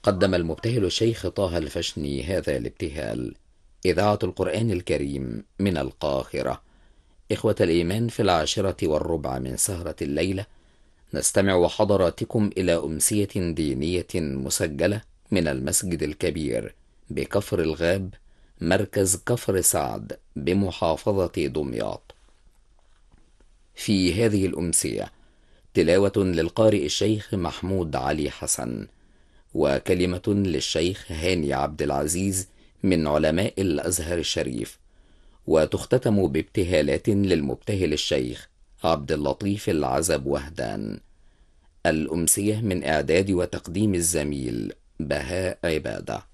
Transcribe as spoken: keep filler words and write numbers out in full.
قدم المبتهل الشيخ طه الفشني هذا الابتهال. إذاعة القرآن الكريم من القاهرة. إخوة الإيمان، في العاشرة والربع من سهرة الليلة نستمع حضراتكم إلى أمسية دينية مسجلة من المسجد الكبير بكفر الغاب، مركز كفر سعد بمحافظة دمياط. في هذه الأمسية تلاوة للقارئ الشيخ محمود علي حسن، وكلمة للشيخ هاني عبد العزيز من علماء الأزهر الشريف، وتختتم بابتهالات للمبتهل الشيخ عبد اللطيف العزب وهدان. الأمسية من إعداد وتقديم الزميل بهاء عبادة.